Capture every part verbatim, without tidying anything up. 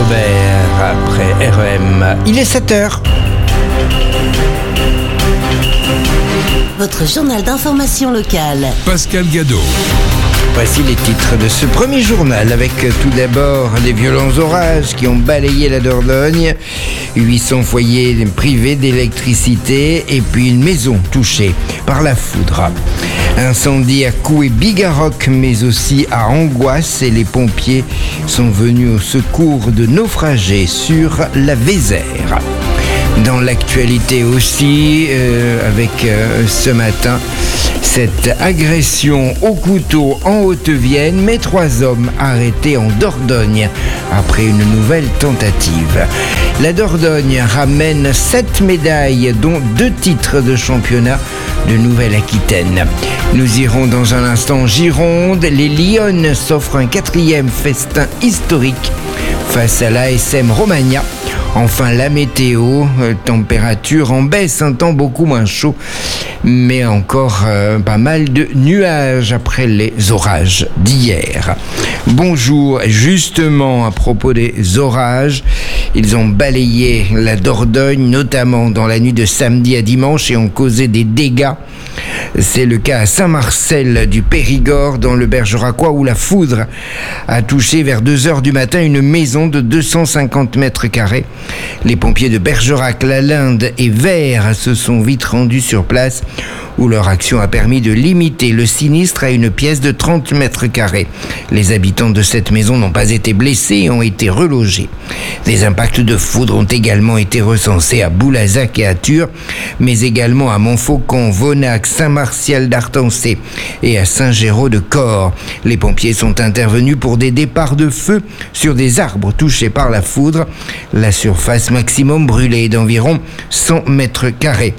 Robert après R E M. Il est sept heures. Votre journal d'information locale. Pascal Gadot. Voici les titres de ce premier journal avec tout d'abord les violents orages qui ont balayé la Dordogne, huit cents foyers privés d'électricité et puis une maison touchée par la foudre. Incendie à Coué-Bigarroc mais aussi à Angoisse et les pompiers sont venus au secours de naufragés sur la Vézère. Dans l'actualité aussi, euh, avec euh, ce matin, cette agression au couteau en Haute-Vienne, mais trois hommes arrêtés en Dordogne après une nouvelle tentative. La Dordogne ramène sept médailles, dont deux titres de championnat de Nouvelle-Aquitaine. Nous irons dans un instant en Gironde. Les Lyonnes s'offrent un quatrième festin historique face à l'A S M Romagna. Enfin, la météo, euh, température en baisse, un temps beaucoup moins chaud, mais encore euh, pas mal de nuages après les orages d'hier. Bonjour, justement à propos des orages, ils ont balayé la Dordogne, notamment dans la nuit de samedi à dimanche, et ont causé des dégâts. C'est le cas à Saint-Marcel du Périgord, dans le Bergeracois, où la foudre a touché vers deux heures du matin une maison de deux cent cinquante mètres carrés. Les pompiers de Bergerac, La Linde et Vert se sont vite rendus sur place, où leur action a permis de limiter le sinistre à une pièce de trente mètres carrés. Les habitants de cette maison n'ont pas été blessés et ont été relogés. Des impacts de foudre ont également été recensés à Boulazac et à Tur, mais également à Montfaucon, Vonac, Saint-Martial d'Artancé et à Saint-Géraud-de-Corps. Les pompiers sont intervenus pour des départs de feu sur des arbres touchés par la foudre. La surface maximum brûlée est d'environ cent mètres carrés.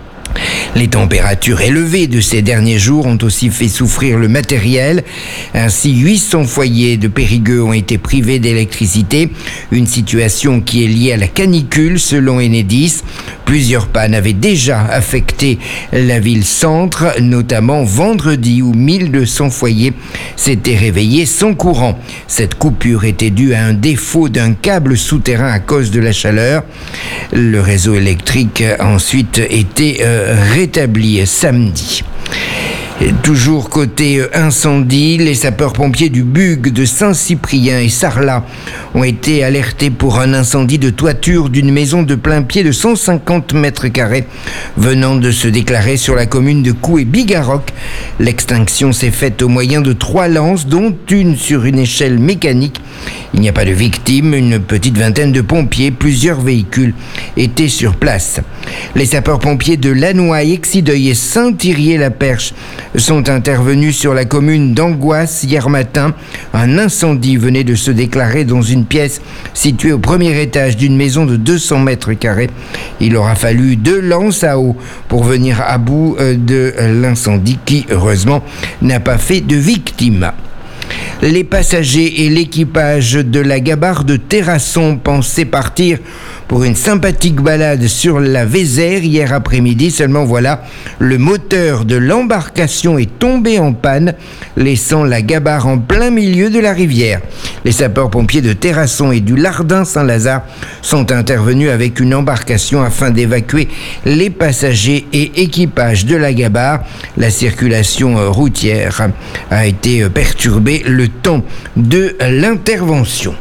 Les températures élevées de ces derniers jours ont aussi fait souffrir le matériel. Ainsi, huit cents foyers de Périgueux ont été privés d'électricité, une situation qui est liée à la canicule selon Enedis. Plusieurs pannes avaient déjà affecté la ville-centre, notamment vendredi où mille deux cents foyers s'étaient réveillés sans courant. Cette coupure était due à un défaut d'un câble souterrain à cause de la chaleur. Le réseau électrique a ensuite été euh, rétabli samedi. Et toujours côté incendie, les sapeurs-pompiers du Bug de Saint-Cyprien et Sarlat ont été alertés pour un incendie de toiture d'une maison de plein pied de cent cinquante mètres carrés venant de se déclarer sur la commune de Coué-Bigarroc. L'extinction s'est faite au moyen de trois lances, dont une sur une échelle mécanique. Il n'y a pas de victimes, une petite vingtaine de pompiers, plusieurs véhicules étaient sur place. Les sapeurs-pompiers de Lannoy, Exideuil et Saint-Thirier-la-Perche sont intervenus sur la commune d'Angoisse hier matin. Un incendie venait de se déclarer dans une pièce située au premier étage d'une maison de deux cents mètres carrés. Il aura fallu deux lances à eau pour venir à bout de l'incendie qui, heureusement, n'a pas fait de victimes. Les passagers et l'équipage de la Gabarre de Terrasson pensaient partir pour une sympathique balade sur la Vézère hier après-midi. Seulement voilà, le moteur de l'embarcation est tombé en panne, laissant la Gabarre en plein milieu de la rivière. Les sapeurs-pompiers de Terrasson et du Lardin-Saint-Lazare sont intervenus avec une embarcation afin d'évacuer les passagers et équipages de la Gabarre. La circulation routière a été perturbée le temps de l'intervention.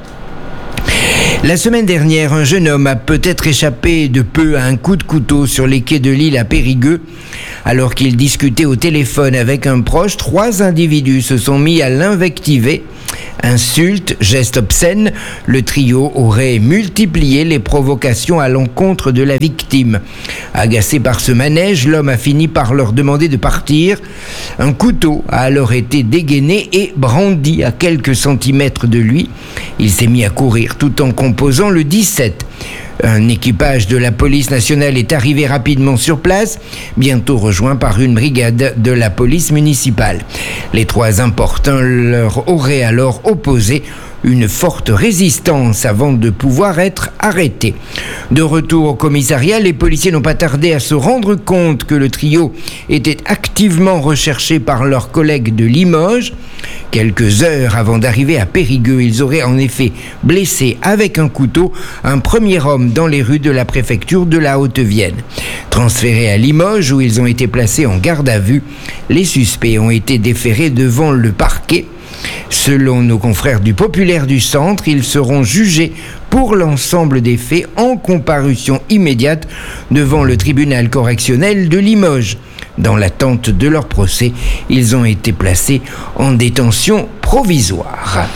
La semaine dernière, un jeune homme a peut-être échappé de peu à un coup de couteau sur les quais de l'île à Périgueux. Alors qu'il discutait au téléphone avec un proche, trois individus se sont mis à l'invectiver. Insultes, gestes obscènes, le trio aurait multiplié les provocations à l'encontre de la victime. Agacé par ce manège, l'homme a fini par leur demander de partir. Un couteau a alors été dégainé et brandi à quelques centimètres de lui. Il s'est mis à courir tout en composant le dix-sept. Un équipage de la police nationale est arrivé rapidement sur place, bientôt rejoint par une brigade de la police municipale. Les trois importuns leur auraient alors opposé une forte résistance avant de pouvoir être arrêtés. De retour au commissariat, les policiers n'ont pas tardé à se rendre compte que le trio était activement recherché par leurs collègues de Limoges. Quelques heures avant d'arriver à Périgueux, ils auraient en effet blessé avec un couteau un premier homme dans les rues de la préfecture de la Haute-Vienne. Transférés à Limoges, où ils ont été placés en garde à vue, les suspects ont été déférés devant le parquet. Selon nos confrères du Populaire du Centre, ils seront jugés pour l'ensemble des faits en comparution immédiate devant le tribunal correctionnel de Limoges. Dans l'attente de leur procès, ils ont été placés en détention provisoire.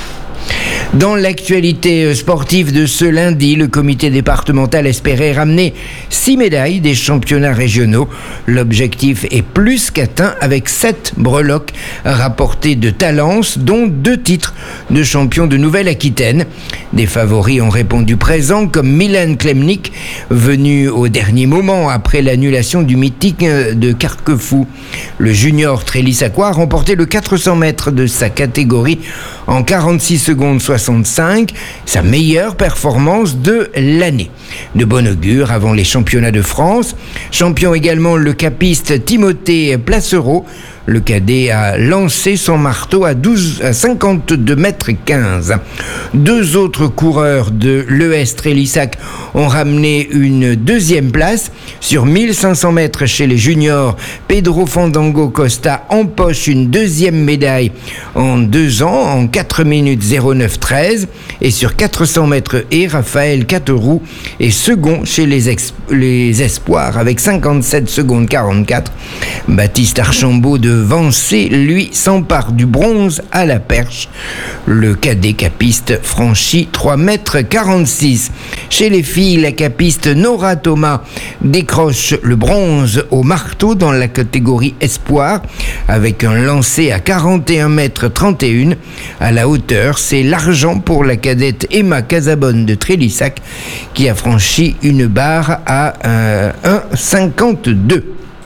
Dans l'actualité sportive de ce lundi, le comité départemental espérait ramener six médailles des championnats régionaux. L'objectif est plus qu'atteint avec sept breloques rapportés de Talence, dont deux titres de champion de Nouvelle-Aquitaine. Des favoris ont répondu présents comme Milan Klemnik, venu au dernier moment après l'annulation du meeting de Carquefou. Le junior Trélissacois a remporté le quatre cents mètres de sa catégorie en quarante-six secondes soixante-cinq, sa meilleure performance de l'année. De bon augure avant les championnats de France. Champion également le capiste Timothée Placereau. Le cadet a lancé son marteau à, douze, à cinquante-deux mètres quinze. Deux autres coureurs de l'E S Trélissac ont ramené une deuxième place. Sur mille cinq cents mètres chez les juniors, Pedro Fandango Costa empoche une deuxième médaille en deux ans, en quatre minutes zéro neuf treize. Et sur quatre cents mètres et Raphaël Cateroux est second chez les, ex- les espoirs avec cinquante-sept secondes quarante-quatre. Baptiste Archambault de Vancé, lui, s'empare du bronze à la perche. Le cadet capiste franchit trois mètres quarante-six. Chez les filles, la capiste Nora Thomas décroche le bronze au marteau dans la catégorie espoir avec un lancer à quarante et un mètres trente et un. À la hauteur, c'est l'argent pour la cadette Emma Casabonne de Trélissac qui a franchi une barre à euh, un mètre cinquante-deux.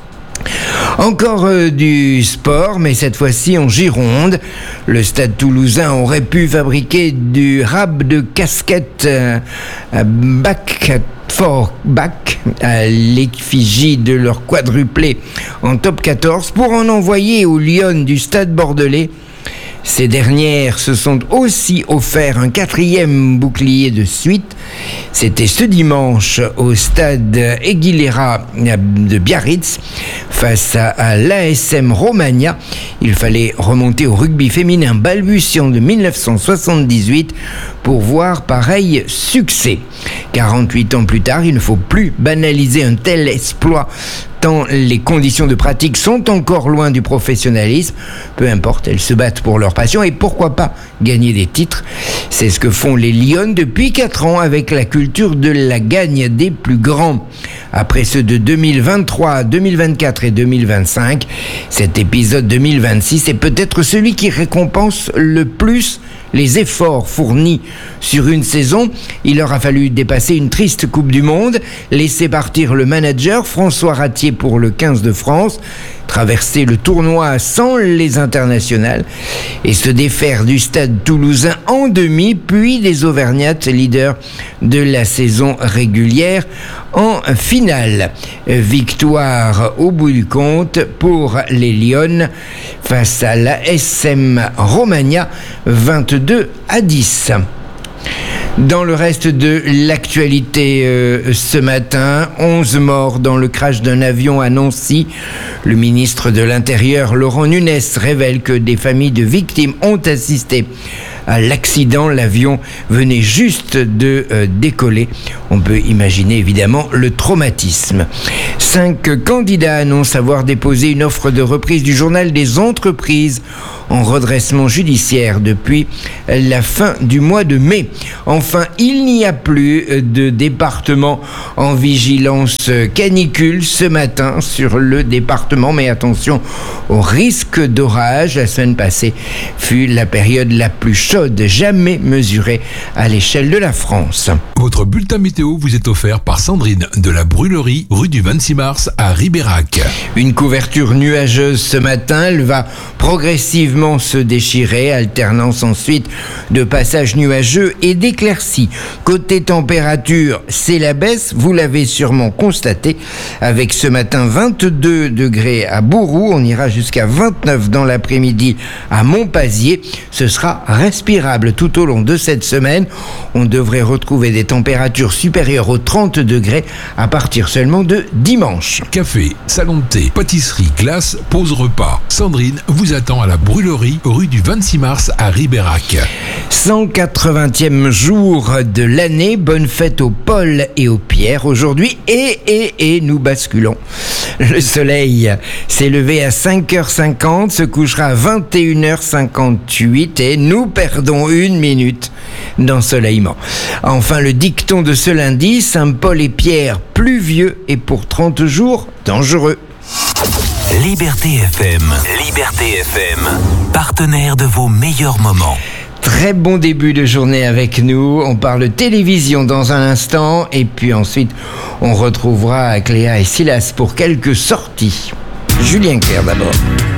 Encore euh, du sport, mais cette fois-ci en Gironde. Le Stade Toulousain aurait pu fabriquer du rab de casquette euh, back for back à l'effigie de leur quadruplé en top quatorze pour en envoyer aux Lyonnes du Stade Bordelais. Ces dernières se sont aussi offert un quatrième bouclier de suite. C'était ce dimanche au stade Aguilera de Biarritz face à, à l'A S M Romagna. Il fallait remonter au rugby féminin balbutiant de dix-neuf cent soixante-dix-huit pour voir pareil succès. quarante-huit ans plus tard, il ne faut plus banaliser un tel exploit tant les conditions de pratique sont encore loin du professionnalisme. Peu importe, elles se battent pour leur passion et pourquoi pas gagner des titres. C'est ce que font les Lyonnes depuis quatre ans avec la culture de la gagne des plus grands. Après ceux de deux mille vingt-trois, deux mille vingt-quatre et deux mille vingt-cinq, cet épisode deux mille vingt-six est peut-être celui qui récompense le plus les efforts fournis sur une saison. Il leur a fallu dépasser une triste Coupe du Monde, laisser partir le manager François Ratier pour le quinze de France, traverser le tournoi sans les internationales et se défaire du Stade Toulousain en demi, puis des Auvergnates, leaders de la saison régulière, en finale. Victoire au bout du compte pour les Lyonnes face à l'A S M Romagna, vingt-deux à dix. Dans le reste de l'actualité euh, ce matin, onze morts dans le crash d'un avion à Nancy. Le ministre de l'Intérieur, Laurent Nunez, révèle que des familles de victimes ont assisté à l'accident. L'avion venait juste de euh, décoller. On peut imaginer évidemment le traumatisme. Cinq candidats annoncent avoir déposé une offre de reprise du journal des entreprises en redressement judiciaire depuis la fin du mois de mai. Enfin, il n'y a plus de département en vigilance canicule ce matin sur le département, mais attention au risque d'orage. La semaine passée fut la période la plus chaude chaude jamais mesurée à l'échelle de la France. Votre bulletin météo vous est offert par Sandrine de la Brûlerie, rue du vingt-six mars à Ribérac. Une couverture nuageuse ce matin, elle va progressivement se déchirer, alternance ensuite de passages nuageux et d'éclaircies. Côté température, c'est la baisse, vous l'avez sûrement constaté, avec ce matin vingt-deux degrés à Bourou, on ira jusqu'à vingt-neuf dans l'après-midi à Montpazier. Ce sera respirable tout au long de cette semaine. On devrait retrouver des températures supérieures aux trente degrés à partir seulement de dimanche. Café, salon de thé, pâtisserie, glace, pause repas. Sandrine vous attend à la Brûlerie, rue du vingt-six mars à Ribérac. cent quatre-vingtième jour de l'année, bonne fête aux Paul et aux Pierre aujourd'hui et, et, et nous basculons. Le soleil s'est levé à cinq heures cinquante, se couchera à vingt et une heures cinquante-huit et nous perdons une minute d'ensoleillement. Enfin, le dicton de ce lundi, Saint-Paul et Pierre, pluvieux et pour trente jours, dangereux. Liberté F M, Liberté F M, partenaire de vos meilleurs moments. Très bon début de journée avec nous. On parle télévision dans un instant et puis ensuite on retrouvera Cléa et Silas pour quelques sorties. Julien Clerc d'abord.